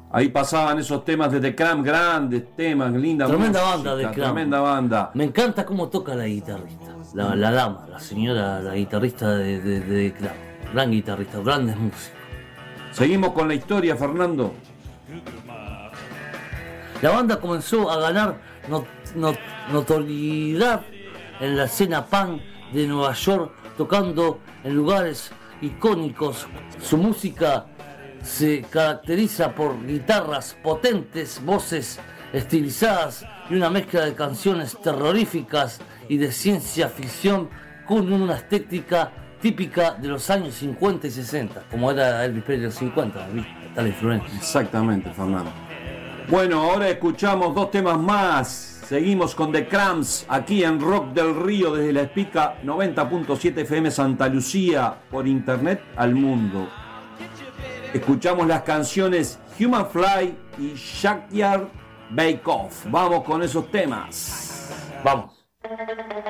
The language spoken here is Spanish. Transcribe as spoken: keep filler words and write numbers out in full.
Ahí pasaban esos temas de The Cramps, grandes temas, linda Tremenda música, banda de Cramps. Tremenda banda. Me encanta cómo toca la guitarrista, la, la dama, la señora, la guitarrista de, de, de The Cramps. Gran guitarrista, grandes músicos. Seguimos con la historia, Fernando. La banda comenzó a ganar not, not, notoriedad en la escena punk de Nueva York, tocando en lugares icónicos. Su música se caracteriza por guitarras potentes, voces estilizadas y una mezcla de canciones terroríficas y de ciencia ficción con una estética típica de los años cincuenta y sesenta, como era Elvis Presley de los cincuenta, ¿viste? Tal influencia. Exactamente, Fernando. Bueno, ahora escuchamos dos temas más. Seguimos con The Cramps aquí en Rock del Río desde la Espica noventa punto siete F M Santa Lucía, por internet al mundo. Escuchamos las canciones Human Fly y Shackyard Bake Off. Vamos con esos temas. Vamos.